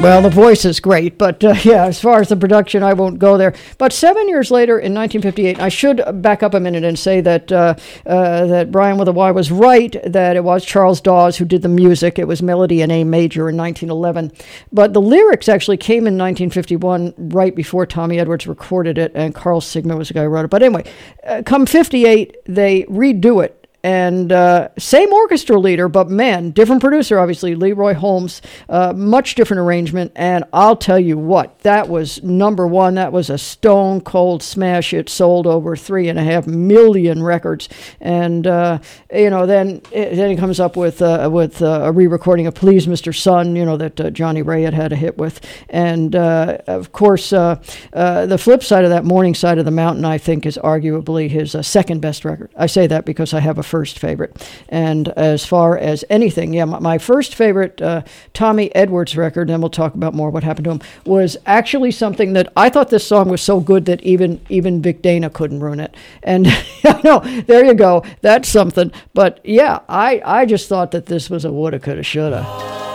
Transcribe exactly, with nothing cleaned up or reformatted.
Well, the voice is great, but uh, yeah, as far as the production, I won't go there. But seven years later, in nineteen fifty-eight, I should back up a minute and say that uh, uh, that Brian with a Y was right, that it was Charles Dawes who did the music. It was melody in A major in nineteen eleven. But the lyrics actually came in nineteen fifty-one, right before Tommy Edwards recorded it, and Carl Sigman was the guy who wrote it. But anyway, uh, come fifty-eight, they redo it. And uh, same orchestra leader, but man, different producer, obviously, Leroy Holmes, uh, much different arrangement. And I'll tell you what, that was number one. That was a stone cold smash. It sold over three and a half million records. And, uh, you know, then it, then he comes up with uh, with uh, a re-recording of Please Mister Sun, you know, that uh, Johnny Ray had had a hit with. And, uh, of course, uh, uh, the flip side of that, Morning Side of the Mountain, I think, is arguably his uh, second best record. I say that because I have a first favorite. And as far as anything, yeah, my, my first favorite uh, Tommy Edwards record, and we'll talk about more what happened to him, was actually something that I thought this song was so good that even even Vic Dana couldn't ruin it. And no, there you go. That's something. But yeah, I, I just thought that this was a woulda, coulda, shoulda.